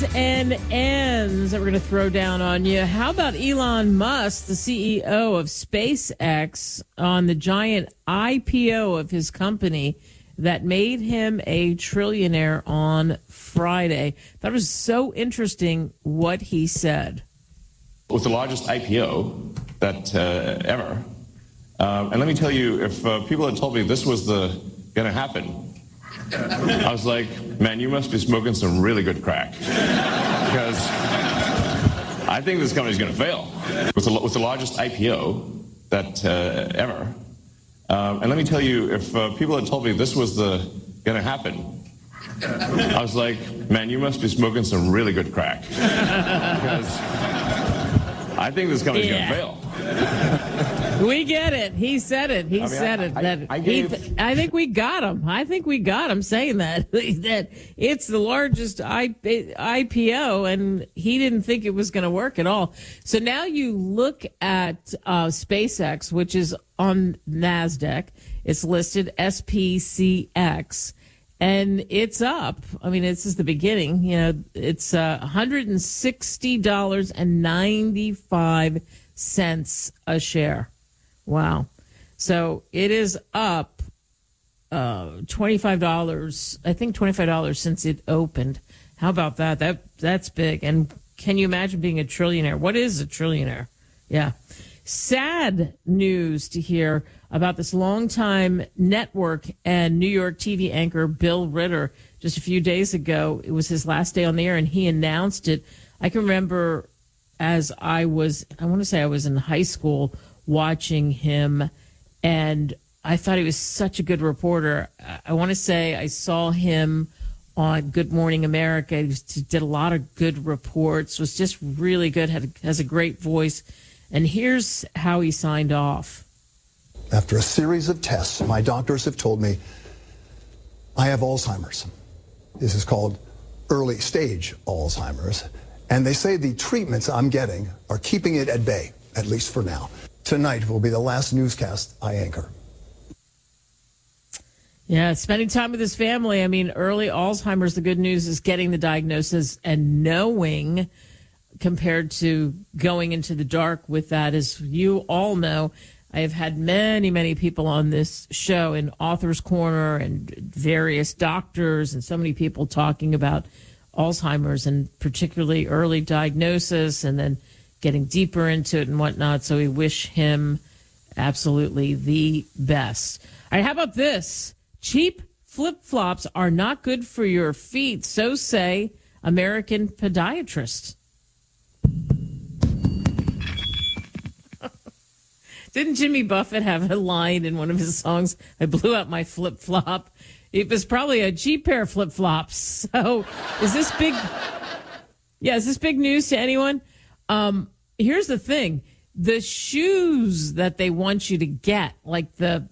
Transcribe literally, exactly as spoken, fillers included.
And ends that we're going to throw down on you. How about Elon Musk, the C E O of SpaceX, on the giant I P O of his company that made him a trillionaire on Friday? That was so interesting what he said. It was the largest I P O that uh, ever. Uh, and let me tell you, if uh, people had told me this was the going to happen, I was like, man, you must be smoking some really good crack. Because I think this company's going to fail. With the, with the largest I P O that uh, ever. Uh, and let me tell you, if uh, people had told me this was the going to happen, I was like, man, you must be smoking some really good crack. Because I think this company's yeah. going to fail. We get it. He said it. He I mean, said I, it. I, that I, gave... he, I think we got him. I think we got him saying that. That it's the largest I P O, and he didn't think it was going to work at all. So now you look at uh, SpaceX, which is on NASDAQ. It's listed S P C X, and it's up. I mean, this is the beginning. You know, it's uh, one hundred sixty dollars and ninety-five cents a share. Wow. So it is up uh, twenty-five dollars, I think twenty-five dollars since it opened. How about that? That That's big. And can you imagine being a trillionaire? What is a trillionaire? Yeah. Sad news to hear about this longtime network and New York T V anchor Bill Ritter. Just a few days ago, it was his last day on the air, and he announced it. I can remember as I was, I want to say I was in high school, watching him, and I thought he was such a good reporter. I want to say I saw him on Good Morning America. He did a lot of good reports, was just really good, had, has a great voice. And here's how he signed off. After a series of tests, my doctors have told me I have Alzheimer's. This is called early stage Alzheimer's. And they say the treatments I'm getting are keeping it at bay, at least for now. Tonight will be the last newscast I anchor. Yeah, spending time with his family. I mean, early Alzheimer's, the good news is getting the diagnosis and knowing compared to going into the dark with that. As you all know, I have had many, many people on this show in Author's Corner and various doctors and so many people talking about Alzheimer's and particularly early diagnosis and then getting deeper into it and whatnot. So we wish him absolutely the best. All right, how about this? Cheap flip-flops are not good for your feet, so say American podiatrists. Didn't Jimmy Buffett have a line in one of his songs, I blew out my flip-flop? It was probably a cheap pair of flip-flops. So is this big? Yeah, is this big news to anyone? Um, here's the thing. The shoes that they want you to get, like the